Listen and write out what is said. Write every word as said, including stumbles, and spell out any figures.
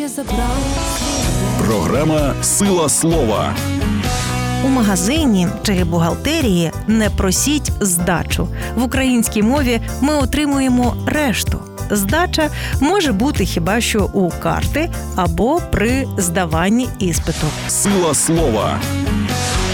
Програма «Сила слова». У магазині чи бухгалтерії не просіть здачу. В українській мові ми отримуємо решту. Здача може бути хіба що у карти або при здаванні іспиту. «Сила слова».